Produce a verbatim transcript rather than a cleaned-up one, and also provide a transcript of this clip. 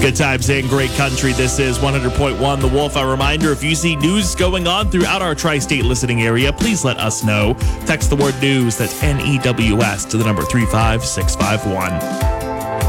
Good times and great country. This is one hundred point one The Wolf. A reminder, if you see news going on throughout our tri-state listening area, please let us know. Text the word news, that's N E W S, to the number three five six five one.